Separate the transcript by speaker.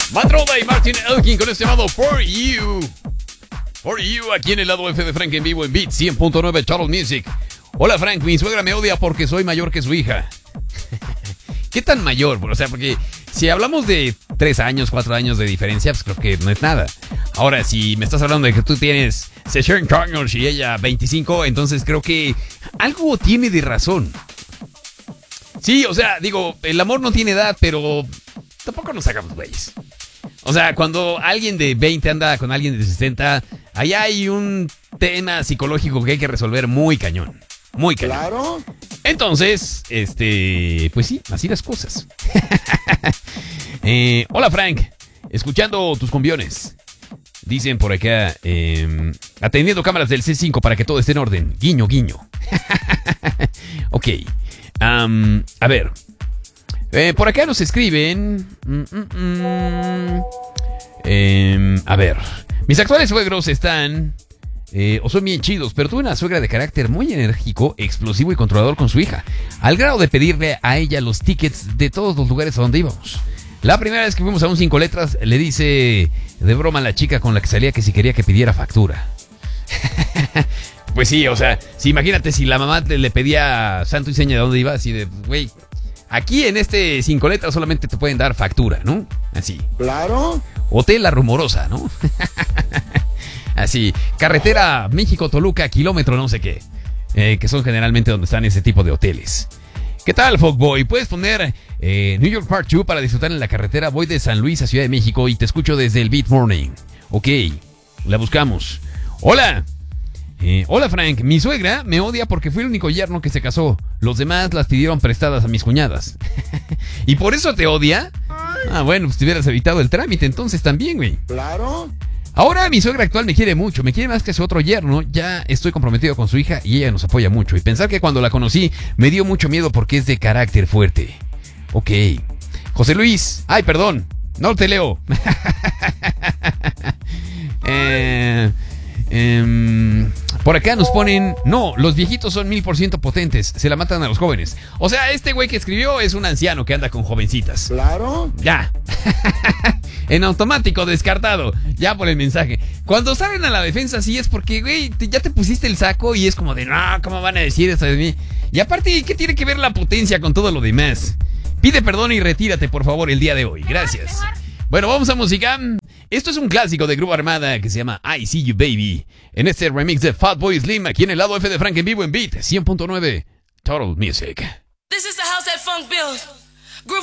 Speaker 1: Matroda y Martin Elkin con este llamado For You. For You, aquí en el lado F de Frank en vivo en Beat 100.9 Total Music. Hola Frank, mi suegra me odia porque soy mayor que su hija. ¿Qué tan mayor? O sea, porque si hablamos de 3 años, 4 años de diferencia, pues creo que no es nada. Ahora, si me estás hablando de que tú tienes 60 años y ella 25, entonces creo que algo tiene de razón. Sí, o sea, digo, el amor no tiene edad, pero tampoco nos hagamos güeyes. O sea, cuando alguien de 20 anda con alguien de 60, ahí hay un tema psicológico que hay que resolver muy cañón. Muy cañón. Claro. Entonces, pues sí, así las cosas. Hola Frank, escuchando tus cumbiones. Dicen por acá, atendiendo cámaras del C5 para que todo esté en orden. Guiño, guiño. Ok. A ver. Por acá nos escriben. A ver. Mis actuales suegros están... o son bien chidos, pero tuve una suegra de carácter muy enérgico, explosivo y controlador con su hija, al grado de pedirle a ella los tickets de todos los lugares a donde íbamos. La primera vez que fuimos a un 5 letras, le dice de broma a la chica con la que salía que si quería que pidiera factura. Pues sí, o sea, si imagínate si la mamá le pedía santo y seña de dónde iba, así de, güey, aquí en este 5 letras solamente te pueden dar factura, ¿no? Así. Claro. Hotel La Rumorosa, ¿no? Así, carretera México-Toluca, kilómetro no sé qué. Que son generalmente donde están ese tipo de hoteles. ¿Qué tal, Fogboy? ¿Puedes poner New York Part 2 para disfrutar en la carretera? Voy de San Luis a Ciudad de México y te escucho desde el Beat Morning. Ok, la buscamos. Hola. Hola, Frank. Mi suegra me odia porque fui el único yerno que se casó. Los demás las pidieron prestadas a mis cuñadas. ¿Y por eso te odia? Ah, bueno, pues te hubieras evitado el trámite entonces también, güey. Claro. Ahora mi suegra actual me quiere mucho, me quiere más que su otro yerno. Ya estoy comprometido con su hija y ella nos apoya mucho. Y pensar que cuando la conocí me dio mucho miedo porque es de carácter fuerte. Ok. José Luis. Ay, perdón. No te leo. Por acá nos ponen... No, los viejitos son 1000% potentes. Se la matan a los jóvenes. O sea, este güey que escribió es un anciano que anda con jovencitas. Claro. Ya. En automático, descartado. Ya por el mensaje. Cuando salen a la defensa sí es porque, güey, ya te pusiste el saco y es como de, no, ¿cómo van a decir eso de mí? Y aparte, ¿qué tiene que ver la potencia con todo lo demás? Pide perdón y retírate, por favor, el día de hoy. Gracias. Bueno, vamos a música. Esto es un clásico de Grupo Armada que se llama I See You Baby. En este remix de Fatboy Slim, aquí en el lado F de Frank en vivo en Beat 100.9 Total Music.
Speaker 2: This is the house that funk built.